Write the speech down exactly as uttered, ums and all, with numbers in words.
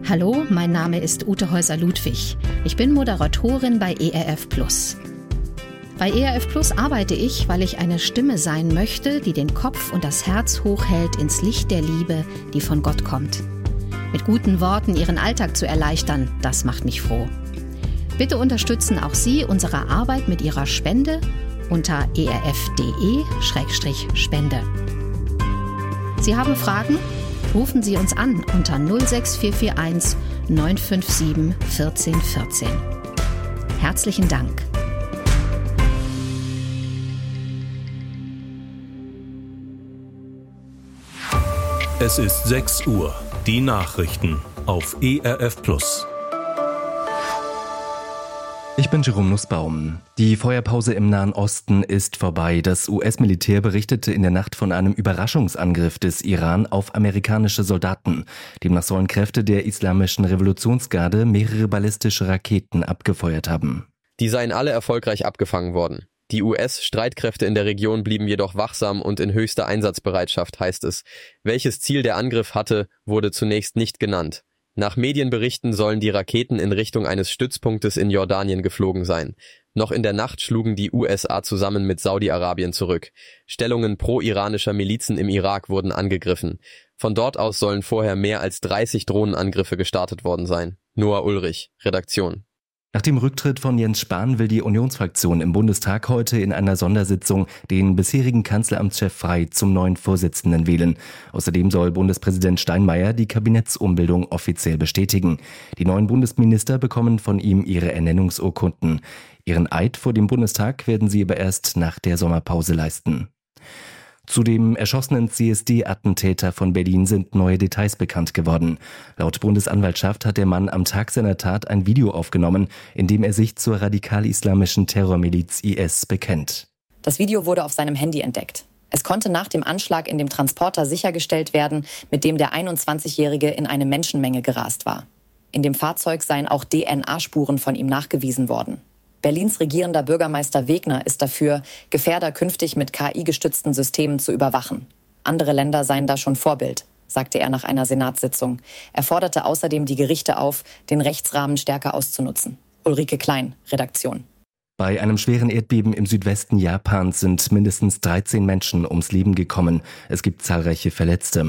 Hallo, mein Name ist Ute Häuser-Ludwig. Ich bin Moderatorin bei E R F Plus. Bei E R F Plus arbeite ich, weil ich eine Stimme sein möchte, die den Kopf und das Herz hochhält ins Licht der Liebe, die von Gott kommt. Mit guten Worten Ihren Alltag zu erleichtern, das macht mich froh. Bitte unterstützen auch Sie unsere Arbeit mit Ihrer Spende unter e r f punkt d e slash spende. Sie haben Fragen? Rufen Sie uns an unter null sechs vier vier eins neun fünf sieben eins vier eins vier. Herzlichen Dank. Es ist sechs Uhr. Die Nachrichten auf E R F Plus. Ich bin Jerome Nussbaum. Die Feuerpause im Nahen Osten ist vorbei. Das U S-Militär berichtete in der Nacht von einem Überraschungsangriff des Iran auf amerikanische Soldaten. Demnach sollen Kräfte der Islamischen Revolutionsgarde mehrere ballistische Raketen abgefeuert haben. Die seien alle erfolgreich abgefangen worden. Die U S-Streitkräfte in der Region blieben jedoch wachsam und in höchster Einsatzbereitschaft, heißt es. Welches Ziel der Angriff hatte, wurde zunächst nicht genannt. Nach Medienberichten sollen die Raketen in Richtung eines Stützpunktes in Jordanien geflogen sein. Noch in der Nacht schlugen die U S A zusammen mit Saudi-Arabien zurück. Stellungen pro-iranischer Milizen im Irak wurden angegriffen. Von dort aus sollen vorher mehr als dreißig Drohnenangriffe gestartet worden sein. Noah Ulrich, Redaktion. Nach dem Rücktritt von Jens Spahn will die Unionsfraktion im Bundestag heute in einer Sondersitzung den bisherigen Kanzleramtschef Frey zum neuen Vorsitzenden wählen. Außerdem soll Bundespräsident Steinmeier die Kabinettsumbildung offiziell bestätigen. Die neuen Bundesminister bekommen von ihm ihre Ernennungsurkunden. Ihren Eid vor dem Bundestag werden sie aber erst nach der Sommerpause leisten. Zu dem erschossenen C S D-Attentäter von Berlin sind neue Details bekannt geworden. Laut Bundesanwaltschaft hat der Mann am Tag seiner Tat ein Video aufgenommen, in dem er sich zur radikal-islamischen Terrormiliz I S bekennt. Das Video wurde auf seinem Handy entdeckt. Es konnte nach dem Anschlag in dem Transporter sichergestellt werden, mit dem der einundzwanzigjährige in eine Menschenmenge gerast war. In dem Fahrzeug seien auch D N A-Spuren von ihm nachgewiesen worden. Berlins regierender Bürgermeister Wegner ist dafür, Gefährder künftig mit K I-gestützten Systemen zu überwachen. Andere Länder seien da schon Vorbild, sagte er nach einer Senatssitzung. Er forderte außerdem die Gerichte auf, den Rechtsrahmen stärker auszunutzen. Ulrike Klein, Redaktion. Bei einem schweren Erdbeben im Südwesten Japans sind mindestens dreizehn Menschen ums Leben gekommen. Es gibt zahlreiche Verletzte.